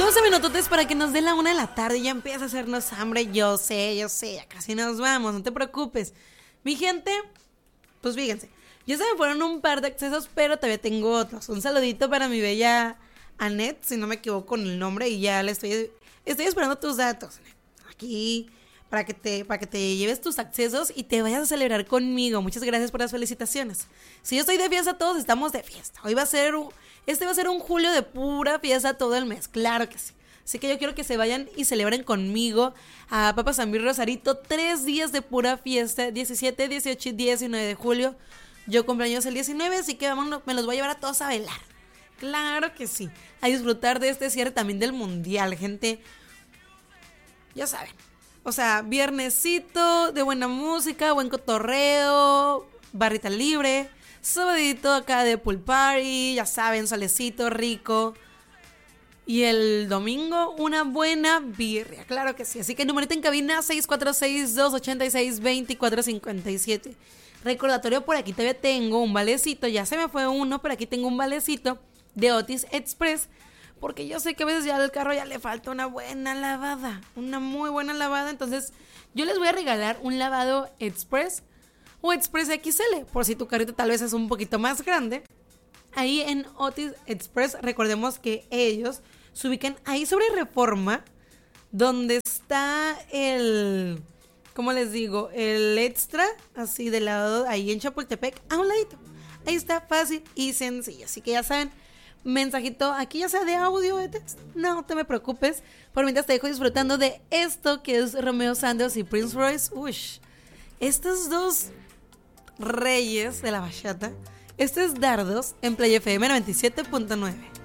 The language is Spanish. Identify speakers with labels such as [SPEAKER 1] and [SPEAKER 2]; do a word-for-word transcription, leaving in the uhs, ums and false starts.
[SPEAKER 1] doce minutotes para que nos dé la una de la tarde y ya empieza a hacernos hambre. Yo sé, yo sé, ya casi nos vamos, no te preocupes. Mi gente, pues fíjense, ya se me fueron un par de accesos, pero todavía tengo otros. Un saludito para mi bella Annette, si no me equivoco con el nombre, y ya le estoy, estoy esperando tus datos, Annette. Aquí, para que, te, para que te lleves tus accesos y te vayas a celebrar conmigo. Muchas gracias por las felicitaciones. Si yo estoy de fiesta, todos estamos de fiesta. Hoy va a ser un, este va a ser un julio de pura fiesta todo el mes, claro que sí. Así que yo quiero que se vayan y celebren conmigo a Papa San Luis Rosarito. Tres días de pura fiesta, diecisiete, dieciocho y diecinueve de julio. Yo cumpleaños el diecinueve, así que vámonos, me los voy a llevar a todos a bailar. Claro que sí. A disfrutar de este cierre también del mundial, gente. Ya saben. O sea, viernesito de buena música, buen cotorreo, barrita libre, sabadito acá de pool party, ya saben, solecito rico. Y el domingo, una buena birria, claro que sí. Así que numerito en cabina seis cuatro seis, dos ocho seis, dos cuatro cinco siete. Recordatorio, por aquí todavía tengo un valecito, ya se me fue uno, pero aquí tengo un valecito de Otis Express. Porque yo sé que a veces ya al carro ya le falta una buena lavada, una muy buena lavada. Entonces yo les voy a regalar un lavado Express o Express X L, por si tu carrito tal vez es un poquito más grande. Ahí en Otis Express, recordemos que ellos se ubican ahí sobre Reforma, donde está el, ¿cómo les digo? El Extra, así de lado, ahí en Chapultepec, a un ladito. Ahí está, fácil y sencillo. Así que ya saben, mensajito aquí, ya sea de audio o de texto, no te me preocupes. Por mientras te dejo disfrutando de esto que es Romeo Santos y Prince Royce. Ush, estos dos reyes de la bachata. Este es Dardos en Play F M noventa y siete punto nueve.